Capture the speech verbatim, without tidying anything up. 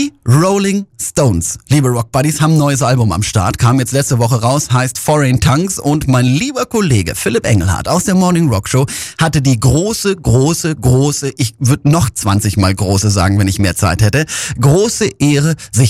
Die Rolling Stones, liebe Rock Buddies, haben ein neues Album am Start, kam jetzt letzte Woche raus, heißt Foreign Tongues, und mein lieber Kollege Philipp Engelhardt aus der Morning Rock Show hatte die große, große, große, ich würde noch zwanzig Mal große sagen, wenn ich mehr Zeit hätte, große Ehre, sich